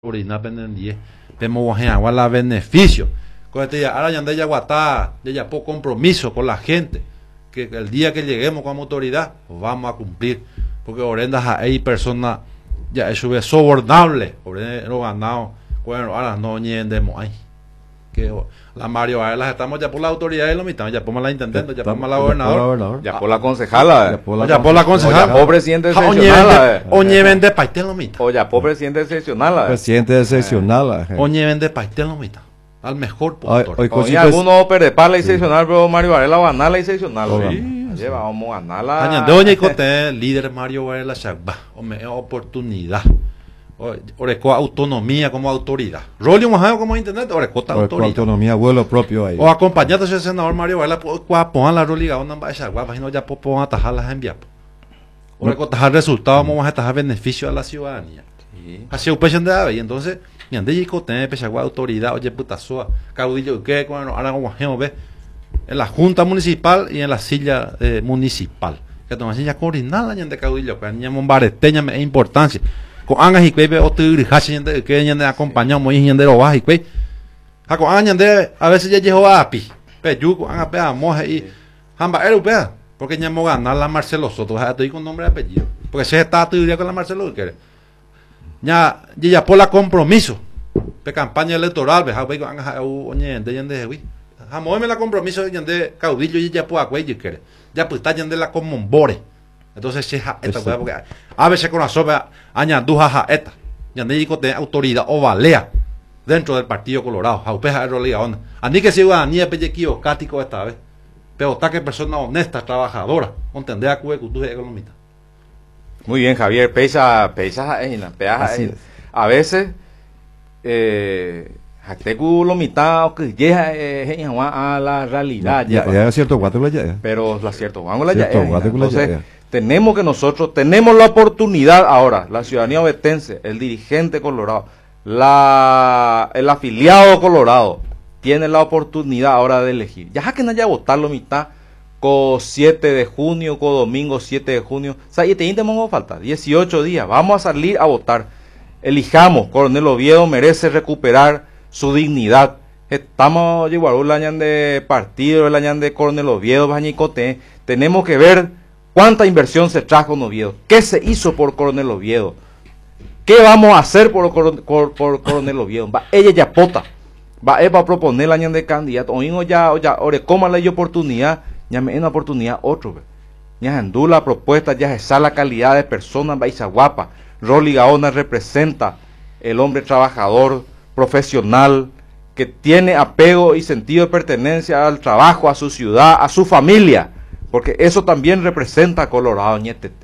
original pendendie vemos la beneficio ahora ya guatá ya por compromiso con la gente que el día que lleguemos como autoridad vamos a cumplir porque orendas hay personas ya eso es sobornable lo ganado bueno ahora no ñendemos ahí que la Mario Varela estamos ya por la autoridad y lo mitad ya por la intendente ya por la gobernador ya por la concejala ya por la concejala ya por presidente seccional oñe vende pastel lo mitad o ya por presidente seccional presidente seccional oñe vende pastel lo mitad al mejor punto hoy algunos perdepar la seccional pero Mario Varela va a ganar la seccional vamos a ganar la doña Icote líder Mario Varela Chagba oportunidad Oreco autonomía como autoridad. Rolio Mojado como internet, Oreco autoridad. Autonomía, vuelo propio ahí. O acompañado del senador Mario Varela, pongan la Roliga, una baixa guapa, sino ya pongan a tajar las envías. Oreco tajar resultados, vamos a tajar beneficio a la ciudadanía. Así un pecho de ave, y entonces, y ande y cote, pechagua autoridad, oye puta soa, caudillo que, cuando ahora como ve, en la junta municipal y en la silla municipal. Que toma silla coordinada, y ande caudillo, que niña mombareteña es importancia. Con angas y que otro hashi que ñande acompañamos muy ñande lo baja y que con añande a veces ya llegó a api peyuco anga pea moje y hamba europea porque ñamo ganar la Marcelo Soto estoy con nombre y apellido porque se está tuya con la Marcelo que ya por la compromiso de campaña electoral ve hago anga ñande ñande wi jamóeme la compromiso ñande caudillo y ya por acuello que ya pues está ñande la comombore. Entonces si esta porque a veces con la sopa añaduja esta yandico de autoridad o valea dentro del Partido Colorado jaupeja de onda ani que ciudadanía pellequio cático esta vez pero está que personas honestas trabajadoras entender a cultura económica. Muy bien Javier pesa a veces Jatecu lo mitad que llega a la realidad ya es cierto pero la cierto entonces tenemos que nosotros tenemos la oportunidad ahora, la ciudadanía ovetense, el dirigente colorado, el afiliado colorado, tiene la oportunidad ahora de elegir. Ya que no haya votar lo mitad, con 7 de junio, con domingo 7 de junio, o sea, y te falta 18 días, vamos a salir a votar. Elijamos, Coronel Oviedo merece recuperar su dignidad. Estamos llegando el año de partido, el año de Coronel Oviedo, Bañicote, tenemos que ver ¿cuánta inversión se trajo en Oviedo? ¿Qué se hizo por Coronel Oviedo? ¿Qué vamos a hacer por Coronel Oviedo? Va ella ya pota. Va a proponer la año de candidato. O ya, cómo le oportunidad, ya me una oportunidad otro. Ya andú la propuesta, ya está la calidad de personas, va a guapa. Rolly Gaona representa el hombre trabajador, profesional, que tiene apego y sentido de pertenencia al trabajo, a su ciudad, a su familia. Porque eso también representa a Colorado, ñetete.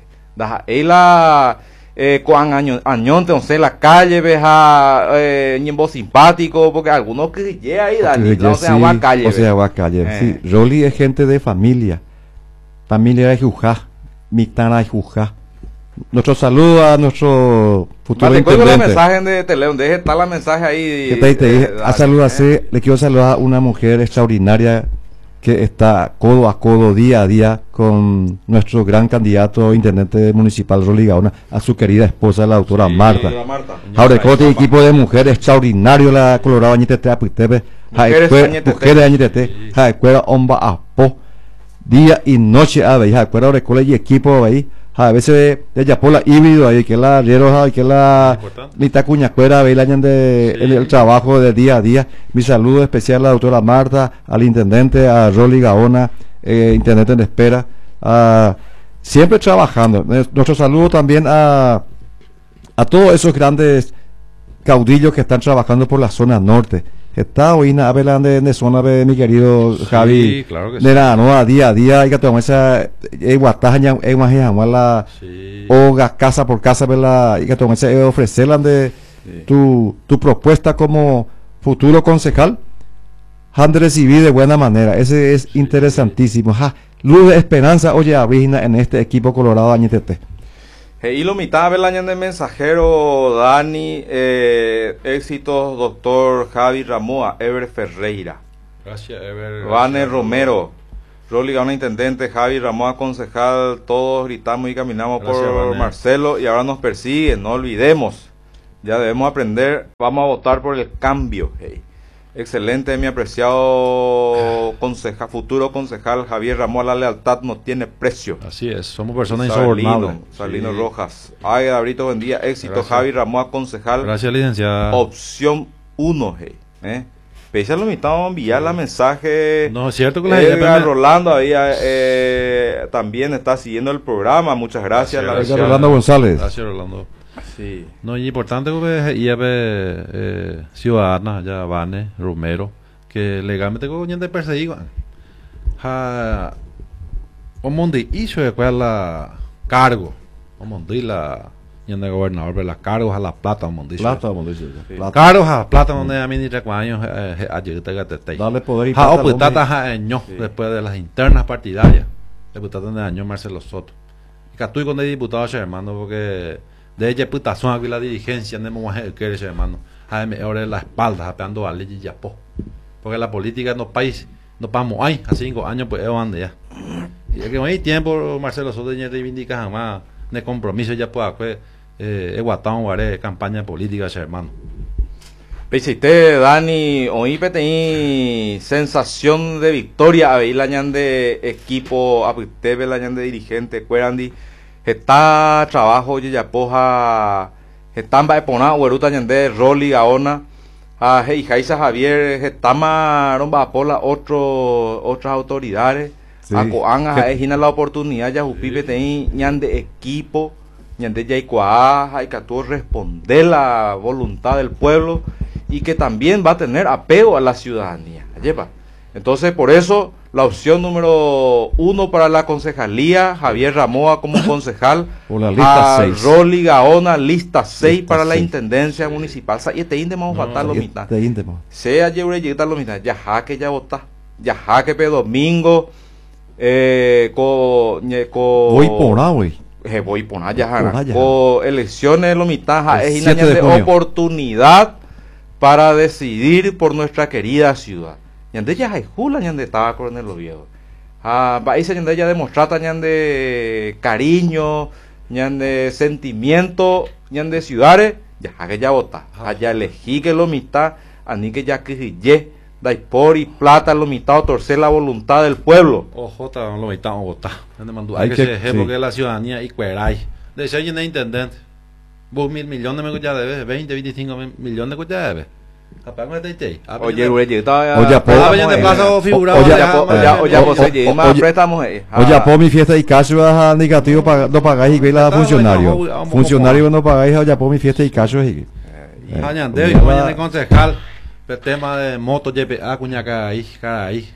Ella, con añón, entonces la calle, veja, ñembo simpático, porque algunos que llega ahí, Dani, no se llama calle. O sea, va calle, sí. Rolly es gente de familia. Familia de Jujá, mitad de Jujá. Nuestro saludo a nuestro futuro intendente. El mensaje de Teleón, deje estar la mensaje ahí. ¿Qué te dije? Le quiero saludar a una mujer extraordinaria que está codo a codo, día a día, con nuestro gran candidato intendente municipal, Rolly Gaona, a su querida esposa, la doctora Marta. Ahora, este equipo de mujeres extraordinario, la Colorado Añitete, Apuitebe, mujeres Añitete, Jaecuera, Omba, Apo, día y noche, a ver, Jaecuera, Orecole y equipo ahí, a veces de Yapola híbrido ahí, que la Riero, que la mitad cuñacuera, ve el trabajo de día a día. Mi saludo especial a la doctora Marta, al intendente, a Rolly Gaona, intendente en espera, siempre trabajando. Nuestro saludo también a todos esos grandes caudillos que están trabajando por la zona norte. Está hoy hablando de zona de mi querido Javi, claro que de la no día a día hay que tomar esa guataja la oga casa por casa hay que tomar esa ofrecerla de tu propuesta como futuro concejal han de recibir de buena manera. Ese es interesantísimo. Luz de esperanza oye avina en este equipo Colorado Añitete. Y lo mitad del año de mensajero Dani, éxitos doctor Javi Ramoa, Ever Ferreira. Gracias Ever. Vane Romero, Rolly Gaona intendente, Javi Ramoa concejal, todos gritamos y caminamos por Marcelo y ahora nos persiguen, no olvidemos. Ya debemos aprender, vamos a votar por el cambio. Hey. Excelente, mi apreciado futuro concejal Javier Ramón, la lealtad no tiene precio. Así es, somos personas insobornables. Salino Rojas. Ay, Gabrito, buen día, éxito. Gracias. Javi Ramón, concejal. Gracias, licenciada. Opción 1, hey. Pese a lo invitado a enviar la mensaje. No, es cierto que la Edgar Rolando ahí también está siguiendo el programa. Muchas gracias. Gracias, Rolando González. Gracias, Rolando. Sí. No, es importante que IAB ciudadanas, ya Vane, Romero, que legalmente con gente perseguida. O mundi hizo de cuál la cargo, o mundi la yendo gobernador, pero las cargos a la plata, o mundi. Plata, mundi. Cargos a plata donde a mí ni años ayer te gaté. Dale poder y plata. Oputata años después de las internas partidarias. Diputado de año Marcelo Soto. Y que estoy con el diputado hermano porque de ella putación aquí la dirigencia de mujer que eres hermano a ahora en la espalda apeando a ley y ya po porque la política en los países no pasamos ahí hace 5 años pues van de ya y es que hay tiempo Marcelo Soto ya reivindica jamás de compromiso ya pueda pues guatón guaré campaña política hermano. Pecheite, Dani, hoy tení sensación de victoria a ver la ñan de equipo a Pitebe la ñan de dirigente Cuerandi. Está trabajo ya poja están va a poner hueruta ñande Rolly Gaona a Jaisa Javier estama romba pola otras autoridades a coanga es la oportunidad ya jupipe tení ñande equipo ñande ya y que tú responder la voluntad del pueblo y que también va a tener apego a la ciudadanía. Lleva. Entonces, por eso, la opción número 1 para la concejalía, Javier Ramoa como concejal, por la lista 6. Rolly Gaona, lista 6 para la intendencia municipal. Y este índice vamos a votar lo mitad. Sea lleure llegar lo mitad, ya jaque ya vota, ya jaque pe domingo, voy por ahí, güey. Voy por allá, con elecciones lo mitad, es una de oportunidad para decidir por nuestra querida ciudad. Yande ya hay jula yande estaba con el Oviedo. Países yande ya demostrata yande cariño, yande sentimiento, yande ciudades, ya que ya vota. Allá elegí que lo mitad, ani que ya que ye, dai por y plata lo mitad, torcer la voluntad del pueblo. Ojo, lo mitad o votar. Hay que ejemplo que la ciudadanía y cueray. De ser yende intendente. Vos 1.000 millones me ya debes, 20, 25 millones de ya debes. Oye, güey, oye, por mi fiesta y caso es negativo no pagáis y la funcionario. Funcionario no pagáis, oye, por mi fiesta y caso es. Mañana concejal, el tema de moto, GPA, cuñaca ahí,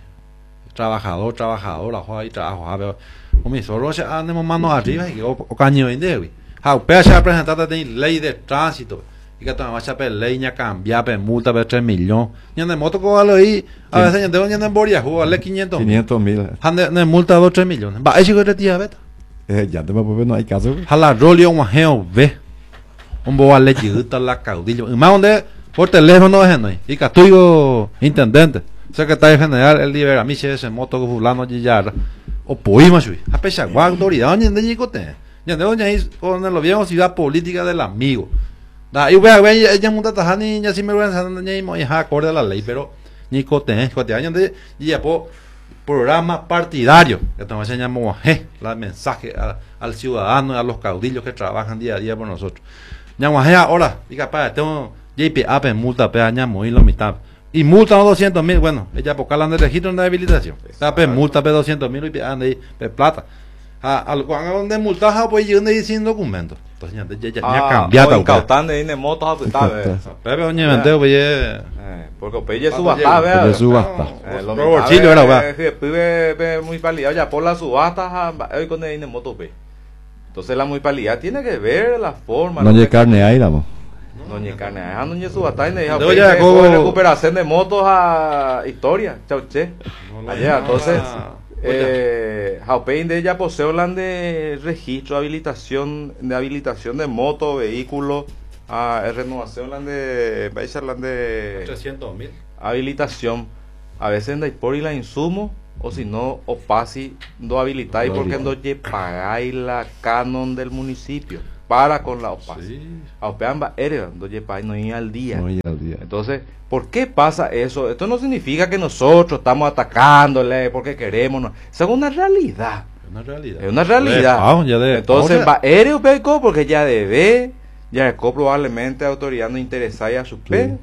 trabajador, ahí trabajo, mi solo se andemos manos arriba y o caño en de, pese presentar ley de tránsito. Y que toma macha ley ña cambia pe multa pe 3 millones ña de moto cógalo ahí a veces ña de ña en Boria vale 500.000 ande de multa 2 3 millones va ese que retira beta ya te me pues no hay caso jala rolio un geo ve un bo vale yuta la caudillo y más donde por teléfono es no y castigo intendente secretario general el libera mi ese moto que fulano ya o poima sui a pesar gua autoridad ña de ñicote ña de doña con el gobierno ciudad política del amigo. Y voy a ver, ella monta tajani, ya sí me voy a enseñar y acorde a la ley, pero ni cote años de ya por programa partidario, que estamos enseñando la mensaje al ciudadano y a los caudillos que trabajan día a día por nosotros. Ñamuaje ahora, y capaz, tengo JPA en multa, añamos y lo mitad. Y multa 200.000, bueno, ella por calan de registro de habilitación. Tape multa 200.000 y ande plata. Al cuando de multaja pues yo ande sin documento. Entonces ya cambiado incautando en motos a pero oye menteo pues porque pelle subasta vea subasta lo bolsillo era va pibe muy paliado ya por la subasta hoy con el moto pe. Entonces la municipalidad tiene que ver la forma no hay carne ahí vamos no hay carne ahí no hay subasta y recuperación de motos a historia chau che allá entonces Jaupein de ella posee plan de registro, habilitación de moto, vehículo, renovación de 300.000 habilitación, a veces en por y la insumo, o si no, opasi, no habilitáis porque no pagáis la canon del municipio. para con la OPAS. Sí. A OPEAMBA eres, donde país no iba al día. No iba al día. Entonces, ¿por qué pasa eso? Esto no significa que nosotros estamos atacándole porque queremos. No. Eso es una realidad. Una realidad. Es una realidad. Entonces, va aéreo peco porque ya debe, ya eco probablemente autoridad no interesada a su pe.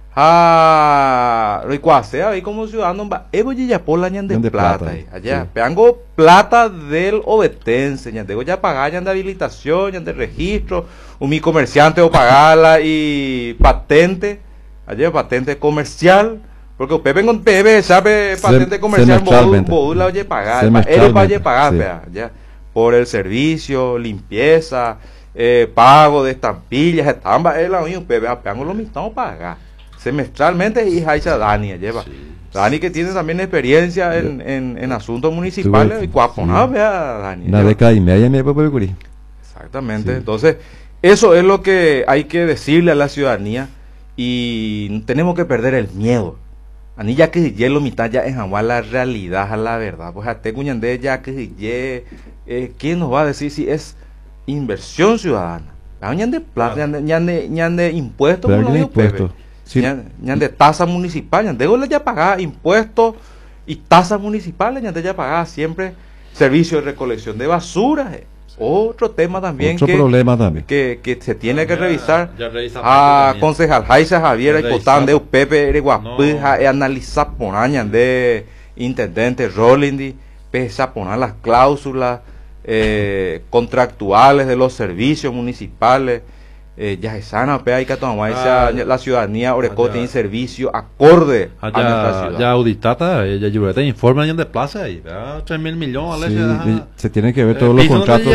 Recuasea ahí como ciudadano va evo ya pola ñan de plata allá. Sí. Peango plata del obetense, ñan de ya pagar ñan de habilitación, ñan de registro, un mi comerciante o pagarla y patente, allá patente comercial. Porque usted venga un PB, sabe patente comercial, la oye pagar, él va a pagar, sí. ya, por el servicio, limpieza, pago de estampillas, estamba, él la un PB, peango lo mismo pagar. Semestralmente y Haisha Dani lleva. Sí. Dani que tiene también experiencia en asuntos municipales y cuaponado, vea Dani. Una década y media me puede ocurrir. Exactamente, Sí. Entonces, eso es lo que hay que decirle a la ciudadanía y tenemos que perder el miedo. Ani ya que hielo mitad ya es la realidad, a la verdad. Pues a Tecuñandé ya que ¿quién nos va a decir si es inversión ciudadana? Ñan de plata, ñan de impuestos, Pero hay impuestos. Sí. Ñan de tasa municipal, ñan de ya pagar impuestos y tasas municipales, ñan de ya pagar siempre servicio de recolección de basura. Otro tema también problema también que se tiene que revisar. A concejal Jaisa Javier y Potán de Upepe Ereguapuja analizar por años de intendente Rolindi, pesa poner las cláusulas contractuales de los servicios municipales. Ya es sana, hay que tomar la ciudadanía Oreco tiene servicio acorde a nuestra ciudad. Ya auditata, ya Yureta informa de plaza ahí, 3.000 millones. Sí, se tienen que ver todos los contratos.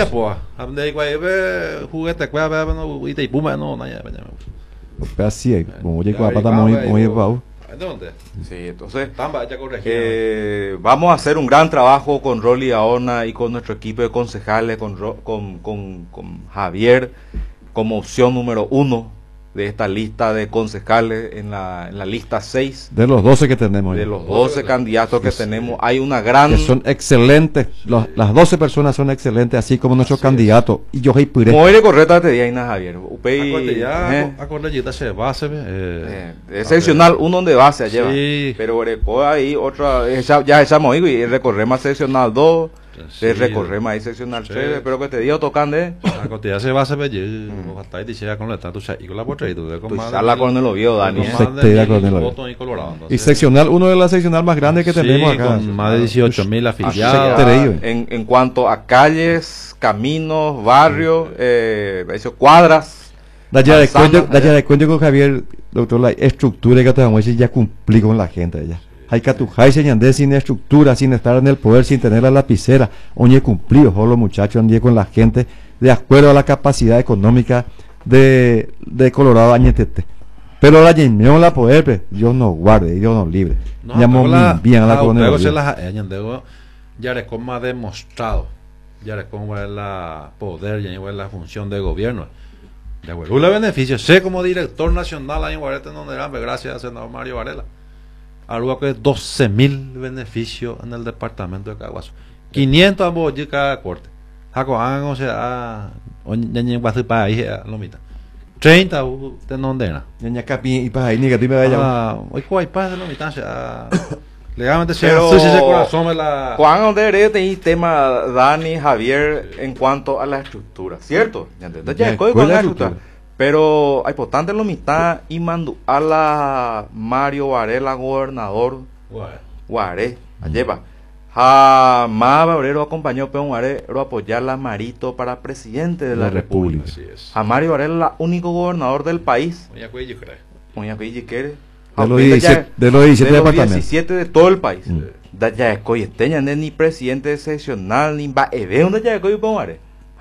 Juguete, y puma, no, Así, como llega a pata muy bajo. Sí, entonces vamos a hacer un gran trabajo con Rolly Aona y con nuestro equipo de concejales, con Javier como opción número 1 de esta lista de concejales en la lista 6 de los 12 que tenemos de los 12 candidatos que tenemos. Hay una gran, que son excelentes, las 12 personas son excelentes, así como nuestros candidatos. Y yo Puré como eres correcta te di Aina Javier excepcional uno donde base lleva, pero ahí otra ya echamos y recorremos seccional 2. Se recorremos ahí seccional 3, espero que te diga tocando la cotilla se va a saber hasta dice con la estatus y con la portrait la con el obvio Dani y seccional uno de las seccional más grandes que tenemos acá con más de 18.000 afiliados en cuanto a calles, caminos, barrios, cuadras. Daya de cuento con Javier, doctor, la estructura que tenemos ya cumplí con la gente allá. Hay que atujar y sin estructura, sin estar en el poder, sin tener la lapicera. Oye, cumplido, los muchachos andé con la gente de acuerdo a la capacidad económica de Colorado Añetete. Pero la llenió la poder, Dios nos guarde, Dios nos libre. Bien a la colonia. Ya es como ha demostrado, ya es como es la poder, ya es la función de gobierno. Ya es beneficio. Sé como director nacional ahí en Guarete, donde eran, gracias al senador Mario Varela. Algo que 12.000 beneficios en el departamento de Caguaso. 500 ambos cada corte. Jacoán, o sea, ñañen guasu para ahí, lo mitad. 30 de nondena. Ñaña capi y para ahí ni que tú me vayas. Hoy cuál pasa lo mitad, o sea, legalmente se ese corazón de la. Juan, donde eres tenéis tema Dani, Javier en cuanto a la estructura, ¿cierto? Ya con la estructura. Pero hay importante lo mitad y mando a la Mario Varela gobernador Guaré lleva a Maba Obrero acompañó Peón Guaré a apoyar a Marito para presidente de la República. A Mario Varela la único gobernador del país. De los 17 de todo el país. Ya es ni presidente seccional ni va donde ya es Peón Guaré.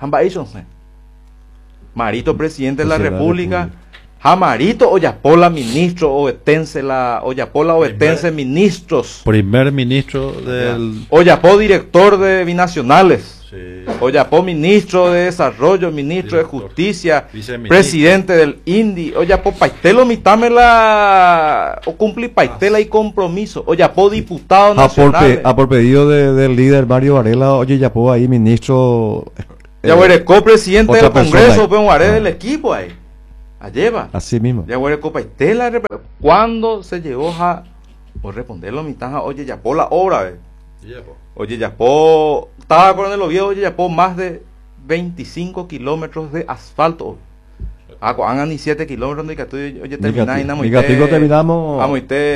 Marito presidente de la República, Jamarito Oyapola ministro Oyapola Ovetense ministros. Primer ministro del Oyapó director de binacionales. Oyapó ministro de desarrollo, ministro de justicia, presidente del INDI. Oyapó paitelo mitámela o cumplir paitela y compromiso. Oyapó diputado nacional. Por pedido del líder Mario Varela, Oyapó ahí ministro Ya huele copresidente del Congreso, pero haré del equipo ahí. A lleva. Así mismo. Ya huele copa y tela. ¿Cuándo se llegó a responderlo mitad? Oye, ya por la obra, oye, ya por. Estaba con el Oviedo, oye, ya por más de 25 kilómetros de asfalto. Han ni 7 kilómetros de que oye, termináis. Negativo terminamos. Vamos,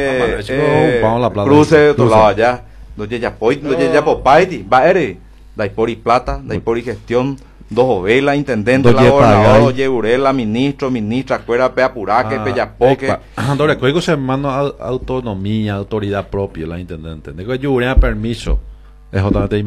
cruce de otro lado allá. Oye, ya por Paiti, va ere. Dai por y plata, dai por y gestión. Dos ovelas, intendente, la gobernadora, oye, Urela, ministra, cuera, pea puraque, peyapoque. Andore, código se mano autonomía, autoridad propia, la intendente. Digo, yo uré permiso. Es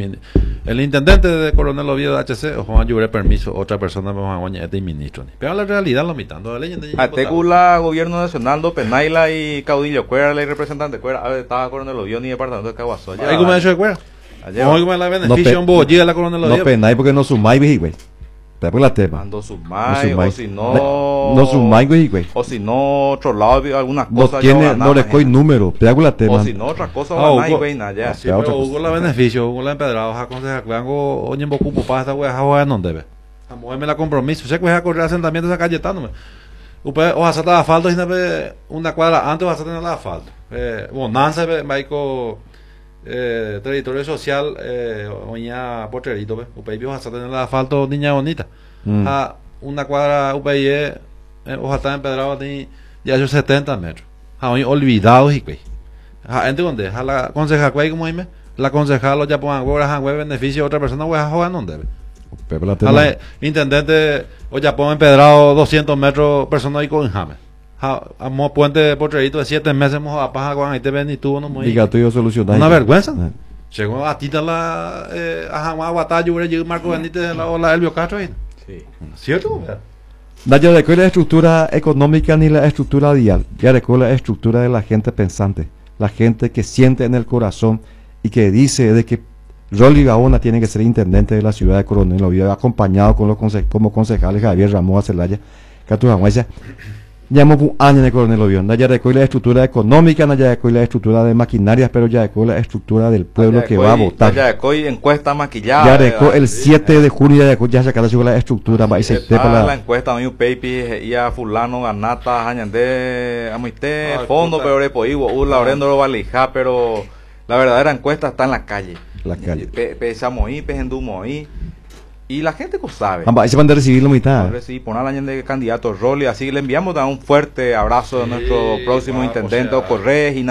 el intendente de Coronel Oviedo de HC, Juan Llure permiso, otra persona me va a este ministro. Pero la realidad lo mitando de leyenda. Ategula, gobierno nacional, do Penaila y caudillo, cuera, ley representante, cuera, estaba Coronel Oviedo ni departamento de Caguazó. ¿Hay como hecho de cuera? No, la beneficio un bollí de la Coronel Oviedo. No penáis porque no sumáis, güey. Te por la tema. Ando sumáis, o si no. No sumáis, güey. O si no, otro lado, alguna cosa. No tiene, no le coy número. Te hago la tema. O si no, otra cosa, güey, nada. Sí, pero hubo la beneficio, hubo la empedrado, aconseja que hago, oye, en Bocupo, para esta güey, a no debe. A moverme la compromiso. Sé que voy a correr asentamiento esa calle tándome. O a saltar asfalto, una cuadra antes, o a saltar el asfalto. Bonanza, Maico. Territorio social, oña porterito, upay vas a tener el asfalto niña bonita. Una cuadra upay, ojalá está empedrado de ya 70 metros. Olvidados y que. Gente donde, la conseja que como dime, la conseja lo ya pongan huevas, beneficio a otra persona, voy a jugar donde. La intendente, o ya pongan empedrado 200 metros, persona y con jame. Amo puente de porterito de 7 meses, hemos a paja con ahí te ven y tú no muy. Una vergüenza. Llegó a ti la a jamás guatayo ure Marco Benítez la Elvio Castro ahí. Sí. ¿Cierto? Ya recuerda la estructura económica ni la estructura dial. Ya recuerda la estructura de la gente pensante, la gente que siente en el corazón y que dice de que Rolly Gaona tiene que ser intendente de la ciudad de Coronel Oviedo, acompañado con los como concejales Javier Ramón Acelaya, Catu Jamuesa. Llamamos un año de Coronel Oviedo. Ya recuerda la estructura económica, ya recuerda la estructura de maquinarias, pero ya recuerda la estructura del pueblo que va a votar. Ya recuerda encuesta maquillada. Ya recuerda el 7 de junio, ya sacará la estructura. La encuesta, a mí un papi, y a fulano, ganata, jañande, a muiste, fondo, pero de poivo, la orendo lo valija, pero la verdadera encuesta está en la calle. La calle. Pesamos ahí, pejendumo ahí. Y la gente que sabe. Ahí se van a recibir la mitad. Sí, poner al año de candidato Rolly. Así le enviamos un fuerte abrazo a nuestro próximo intendente Ocorrés. Y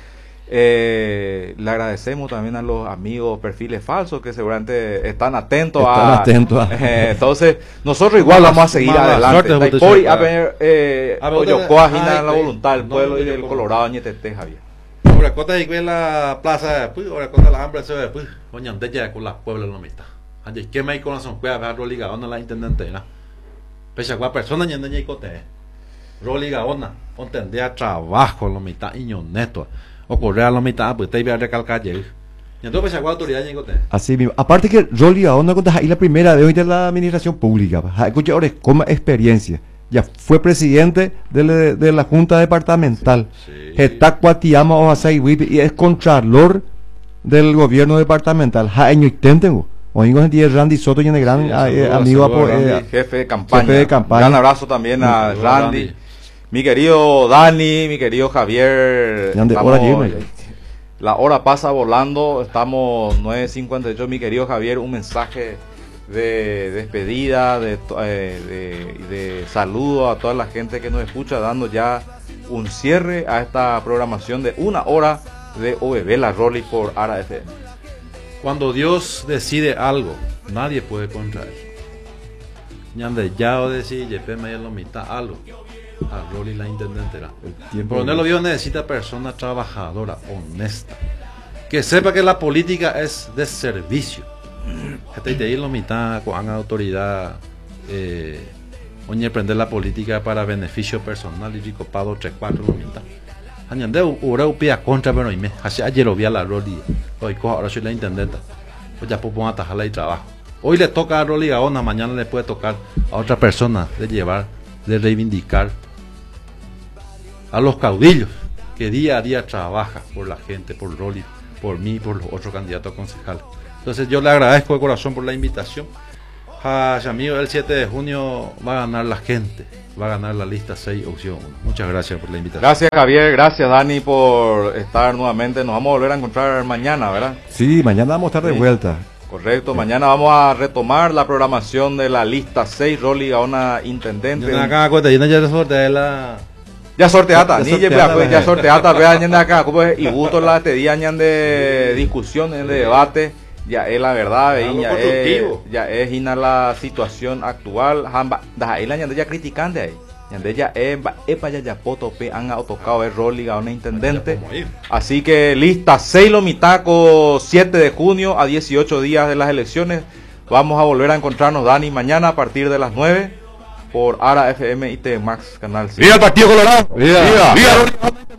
le agradecemos también a los amigos perfiles falsos que seguramente están atentos entonces, nosotros igual vamos a seguir adelante. Hoy a ver, la voluntad del pueblo y del Colorado, Ñetete, Javier. Ahora, cota y la plaza, ahora cota la hambre, pues, oña, ya con la puebla no mitad. Antes que me hay con la soncueva a Rolly Gaona la intendente, ¿no? Pese a cuál persona ni en cote. Rolly Gaona, entendía trabajo la mitad y neto. O correr a la mitad, pues te iba a recalcar ya. Y entonces pese a cuál autoridad ni cote. Así mismo. Aparte que Rolly Gaona cuenta ahí la primera de hoy de la administración pública. Escucha ahora como experiencia. Ya fue presidente de la Junta Departamental. Está cuatiama o y es contralor del gobierno departamental. Año intenten. Oigo gente Randy Soto y un gran amigo jefe de campaña. Gran abrazo también a Randy. Mi querido Dani, mi querido Javier. La hora pasa volando, estamos 9:58. Mi querido Javier, un mensaje de despedida, de saludo a toda la gente que nos escucha, dando ya un cierre a esta programación de 1 hora de OBB La Rolly por Ara FM. Cuando Dios decide algo, nadie puede contra él. Ñande ya o decir, me lo mitad algo. A Rolly la intendente. Coronel Oviedo necesita persona trabajadora, honesta, que sepa que la política es de servicio. Este te lo mitad con autoridad, oye, aprender la política para beneficio personal y ricopado 3-4 lo mitad. Añande pia contra pero me así ayer lo vi a la Rolly hoy ahora soy la intendenta pues ya puedo atajarla y trabajo. Hoy le toca a Rolly Gaona, mañana le puede tocar a otra persona de llevar, de reivindicar a los caudillos que día a día trabaja por la gente, por Rolly, por mí, por los otros candidatos a concejales. Entonces yo le agradezco de corazón por la invitación Yamil, el 7 de junio va a ganar la gente. Va a ganar la lista 6, opción 1. Muchas gracias por la invitación. Gracias, Javier. Gracias, Dani, por estar nuevamente. Nos vamos a volver a encontrar mañana, ¿verdad? Sí, mañana vamos a estar de vuelta. Correcto. Sí. Mañana vamos a retomar la programación de la lista 6, Rolly Gaona Intendente. Ya sorteata, ya sorteata, vean de acá, como es, y gusto la te diañan de discusión, de debate. Ya es la verdad, ya es ina la situación actual. Ahí la ñande ya criticante ahí. Ñande ya es para ya poto pe han tocado el rol liga una intendente. Así que lista 6 Lomitaco, 7 de junio a 18 días de las elecciones. Vamos a volver a encontrarnos, Dani, mañana a partir de las 9 por ARA FM y T Max Canal 5. ¡Viva el Partido Colorado! ¡Viva!